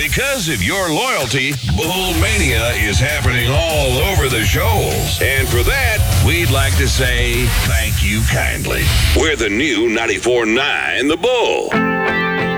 Because of your loyalty, Bullmania is happening all over the shows. And for that, we'd like to say thank you kindly. We're the new 94.9 The Bull.